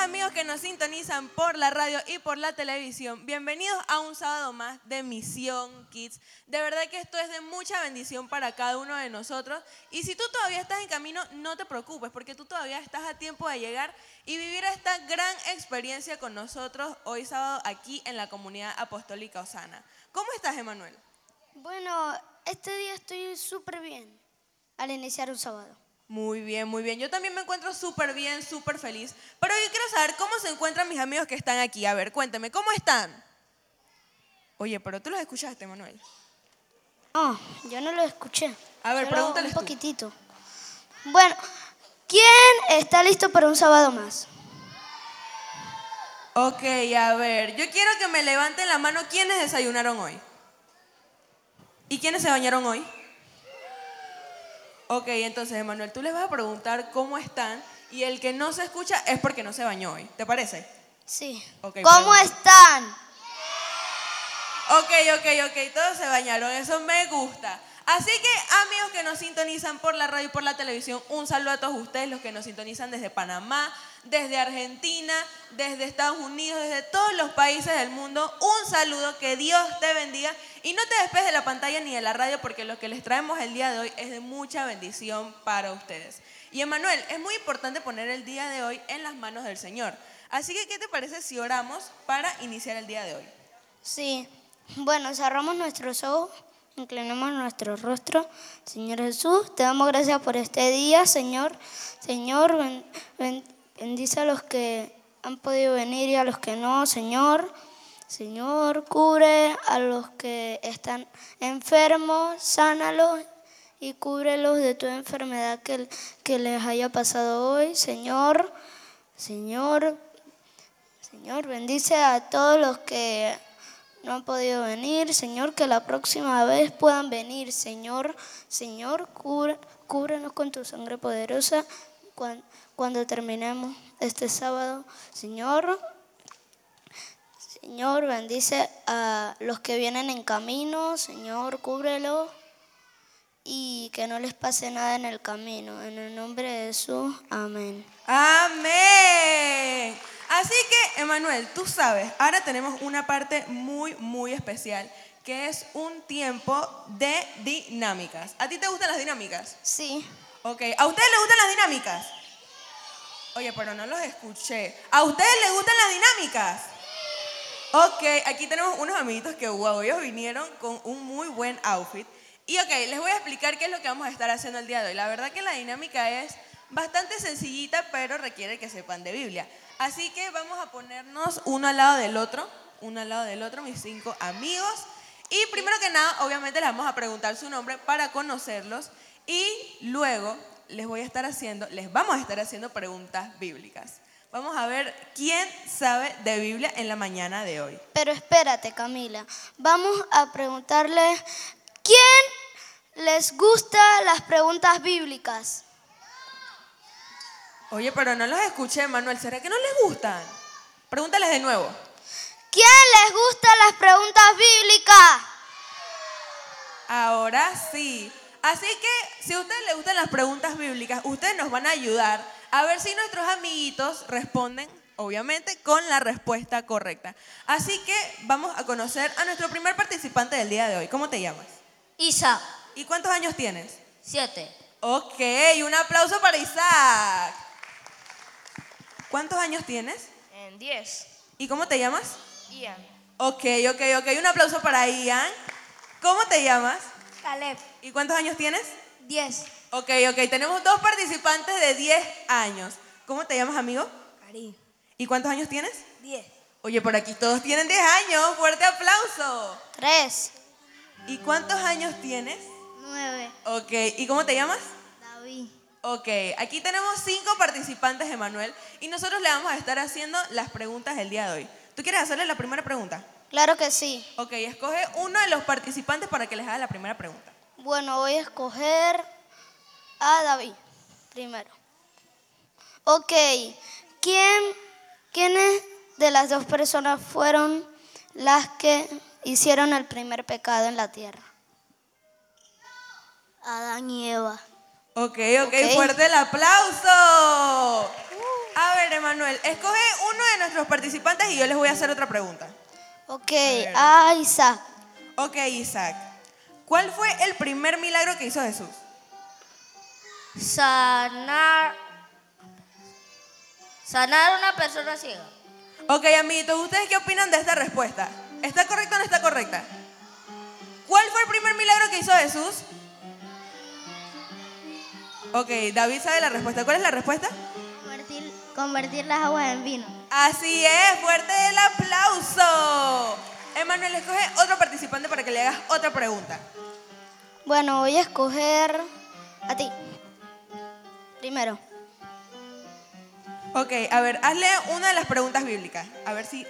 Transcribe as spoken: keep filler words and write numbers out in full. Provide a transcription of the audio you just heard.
amigos que nos sintonizan por la radio y por la televisión, bienvenidos a un sábado más de Misión Kids. De verdad que esto es de mucha bendición para cada uno de nosotros. Y si tú todavía estás en camino, no te preocupes, porque tú todavía estás a tiempo de llegar y vivir esta gran experiencia con nosotros hoy sábado aquí en la comunidad apostólica Osana. ¿Cómo estás, Emanuel? Bueno, este día estoy súper bien al iniciar un sábado. Muy bien, muy bien. Yo también me encuentro súper bien, súper feliz. Pero yo quiero saber cómo se encuentran mis amigos que están aquí. A ver, cuéntame, ¿cómo están? Oye, pero tú los escuchaste, Manuel. No, yo no lo escuché. A ver, Solo pregúntales un tú. poquitito. Bueno, ¿quién está listo para un sábado más? Ok, a ver, yo quiero que me levanten la mano quiénes desayunaron hoy. ¿Y quiénes se bañaron hoy? Ok, entonces, Emanuel, tú les vas a preguntar cómo están y el que no se escucha es porque no se bañó hoy. ¿Te parece? Sí. Okay, ¿Cómo pregunta. están? Ok, ok, ok, todos se bañaron, eso me gusta. Así que, amigos que nos sintonizan por la radio y por la televisión, un saludo a todos ustedes, los que nos sintonizan desde Panamá, desde Argentina, desde Estados Unidos, desde todos los países del mundo. Un saludo, que Dios te bendiga. Y no te despegues de la pantalla ni de la radio, porque lo que les traemos el día de hoy es de mucha bendición para ustedes. Y Emanuel, es muy importante poner el día de hoy en las manos del Señor. Así que, ¿qué te parece si oramos para iniciar el día de hoy? Sí. Bueno, cerramos nuestros ojos, inclinamos nuestro rostro. Señor Jesús, te damos gracias por este día, Señor. Señor, ben, ben, bendice a los que han podido venir y a los que no, Señor. Señor, cubre a los que están enfermos, sánalos y cúbrelos de toda enfermedad que, que les haya pasado hoy, Señor. Señor, Señor, bendice a todos los que no han podido venir, Señor, que la próxima vez puedan venir, Señor. Señor, cubre, cúbrenos con tu sangre poderosa cuando, cuando terminemos este sábado. Señor, Señor, bendice a los que vienen en camino, Señor, cúbrelos y que no les pase nada en el camino. En el nombre de Jesús, amén. ¡Amén! Así que, Emanuel, tú sabes, ahora tenemos una parte muy, muy especial, que es un tiempo de dinámicas. ¿A ti te gustan las dinámicas? Sí. Ok, ¿a ustedes les gustan las dinámicas? Oye, pero no los escuché. ¿A ustedes les gustan las dinámicas? Ok, aquí tenemos unos amiguitos que, wow, ellos vinieron con un muy buen outfit. Y ok, les voy a explicar qué es lo que vamos a estar haciendo el día de hoy. La verdad que la dinámica es bastante sencillita, pero requiere que sepan de Biblia. Así que vamos a ponernos uno al lado del otro, uno al lado del otro, mis cinco amigos. Y primero que nada, obviamente les vamos a preguntar su nombre para conocerlos. Y luego les voy a estar haciendo, les vamos a estar haciendo preguntas bíblicas. Vamos a ver quién sabe de Biblia en la mañana de hoy. Pero espérate, Camila. Vamos a preguntarle, ¿quién les gusta las preguntas bíblicas? Oye, pero no los escuché, Manuel. ¿Será que no les gustan? Pregúntales de nuevo. ¿Quién les gustan las preguntas bíblicas? Ahora sí. Así que, si a ustedes les gustan las preguntas bíblicas, ustedes nos van a ayudar a ver si nuestros amiguitos responden, obviamente, con la respuesta correcta. Así que vamos a conocer a nuestro primer participante del día de hoy. ¿Cómo te llamas? Isaac, ¿Y cuántos años tienes? siete. Ok, un aplauso para Isaac. ¿Cuántos años tienes? En diez. ¿Y cómo te llamas? Ian. Ok, ok, ok. Un aplauso para Ian. ¿Cómo te llamas? Caleb. ¿Y cuántos años tienes? diez. Ok, ok. Tenemos dos participantes de diez años. ¿Cómo te llamas, amigo? Karim. ¿Y cuántos años tienes? diez. Oye, por aquí todos tienen diez años. Fuerte aplauso. Tres. ¿Y cuántos años tienes? Nueve. Ok. ¿Y cómo te llamas? David. Ok. Aquí tenemos cinco participantes, Emanuel. Y nosotros le vamos a estar haciendo las preguntas del día de hoy. ¿Tú quieres hacerle la primera pregunta? Claro que sí. Ok. Escoge uno de los participantes para que les haga la primera pregunta. Bueno, voy a escoger a David primero. Ok. ¿Quién, ¿Quiénes de las dos personas fueron las que hicieron el primer pecado en la tierra? Adán y Eva. Ok, ok. Ok. Fuerte el aplauso. A ver, Emanuel, escoge uno de nuestros participantes y yo les voy a hacer otra pregunta. Ok, a Isaac. Ok, Isaac. ¿Cuál fue el primer milagro que hizo Jesús? Sanar. Sanar a una persona ciega. Ok, amiguitos, ¿ustedes qué opinan de esta respuesta? ¿Está correcta o no está correcta? ¿Cuál fue el primer milagro que hizo Jesús? Ok, David sabe la respuesta. ¿Cuál es la respuesta? Convertir, convertir las aguas en vino. Así es, fuerte el aplauso. Emanuel, escoge otro participante para que le hagas otra pregunta. Bueno, voy a escoger a ti. Primero. Ok, a ver, hazle una de las preguntas bíblicas. A ver si